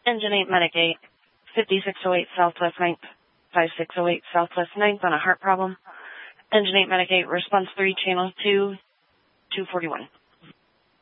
Engine 8 Medic 8, 5608 Southwest 9th, 5608 Southwest 9th on a heart problem. Engine 8 Medic 8, response 3, channel 2, 241.